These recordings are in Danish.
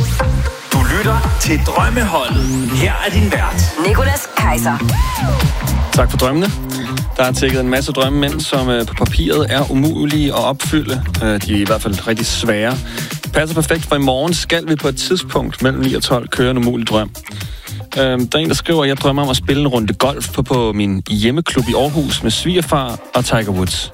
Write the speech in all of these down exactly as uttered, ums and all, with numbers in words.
Du lytter til Drømmeholdet. Her er din vært, Nicolas Kaiser. Tak for drømmene. Der er tækket en masse drømme ind, som øh, på papiret er umulige at opfylde. Øh, de er i hvert fald rigtig svære. Det passer perfekt, for i morgen skal vi på et tidspunkt mellem ni og tolv køre en umulig drøm. Øh, der er en, der skriver, at jeg drømmer om at spille en runde golf på, på min hjemmeklub i Aarhus med svigerfar og Tiger Woods.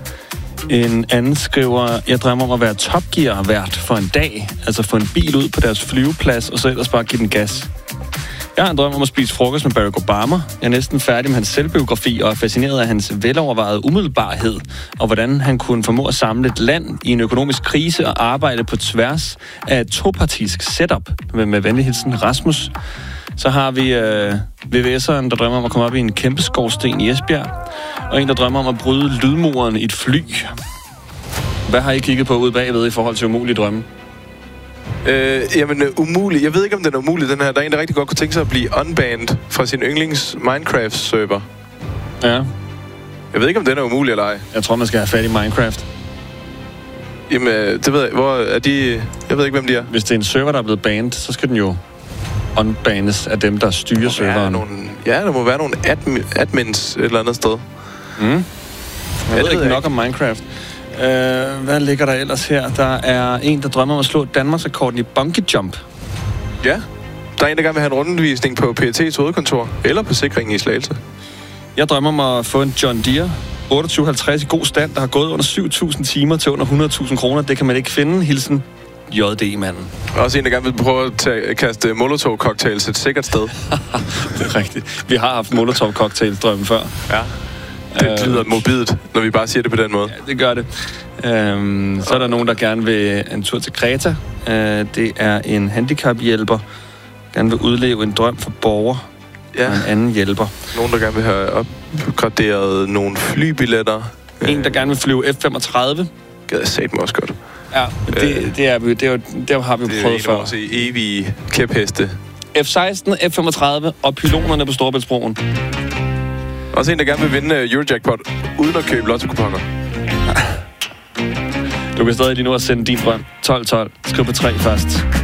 En anden skriver, jeg drømmer om at være Top Gear-vært for en dag, altså få en bil ud på deres flyveplads, og så ellers bare give den gas. Jeg har en drøm om at spise frokost med Barack Obama. Jeg er næsten færdig med hans selvbiografi og er fascineret af hans velovervejede umiddelbarhed, og hvordan han kunne formå at samle et land i en økonomisk krise og arbejde på tværs af et topartisk setup. Med, med venlig hilsen Rasmus. Så har vi øh, V V S'eren, der drømmer om at komme op i en kæmpe skorsten i Esbjerg, og en, der drømmer om at bryde lydmuren i et fly. Hvad har I kigget på ude bagved i forhold til umulige drømme? Øh, jamen, uh, umulig. Jeg ved ikke, om den er umulig, den her. Der er en, der rigtig godt kunne tænke sig at blive unbanned fra sin yndlings Minecraft-server. Ja. Jeg ved ikke, om den er umulig eller ej. Jeg tror, man skal have fat i Minecraft. Jamen, det ved jeg. Hvor er de... Jeg ved ikke, hvem de er. Hvis det er en server, der er blevet banned, så skal den jo unbannes af dem, der styrer serveren. Nogle, ja, der må være nogle admi- admins et eller andet sted. Mm. Jeg ja, ved ikke nok om Minecraft. Uh, hvad ligger der ellers her? Der er en, der drømmer om at slå Danmarksrekorden i bungee jump. Ja. Der er en, der gerne vil have en rundvisning på P E T's hovedkontor. Eller på sikringen i Slagelse. Jeg drømmer om at få en John Deere otteogtyve halvtreds i god stand, der har gået under syv tusind timer til under hundrede tusind kroner. Det kan man ikke finde. Hilsen J D-manden. Også en, der gerne vil prøve at tage, kaste Molotov-cocktails et sikkert sted. Det er rigtigt. Vi har haft Molotov-cocktails-drømme før. Ja. Det lyder morbidt, når vi bare siger det på den måde. Ja, det gør det. Øhm, så er der nogen, der gerne vil en tur til Kreta. Øh, det er en handicaphjælper, gerne vil udleve en drøm for borger. Ja. Og en anden hjælper. Nogen, der gerne vil have opgraderet nogle flybilletter. En, der gerne vil flyve F femogtredive. Gad jeg satme også godt. Ja, det, det, er, det, er, det har vi jo prøvet før. Det er en af evige kæpheste. F seksten, F femogtredive og pylonerne på Storebæltsbroen. Også en, der gerne vil vinde Eurojackpot uden at købe lotto-kuponer. Du kan stadig lige nu at sende din drøm. tolv tolv. Skriv på tre først.